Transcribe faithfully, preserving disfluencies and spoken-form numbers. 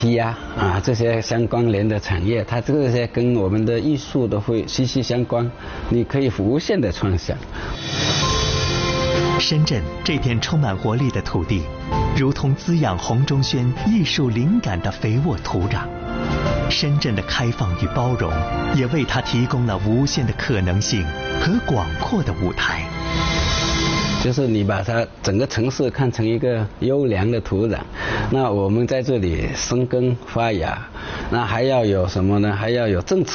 呀啊这些相关联的产业，它这些跟我们的艺术都会息息相关，你可以无限的创想。 深圳这片充满活力的土地，如同滋养洪忠轩艺术灵感的肥沃土壤。深圳的开放与包容，也为他提供了无限的可能性和广阔的舞台。 就是你把它整个城市看成一个优良的土壤，那我们在这里生根发芽，那还要有什么呢？还要有政策。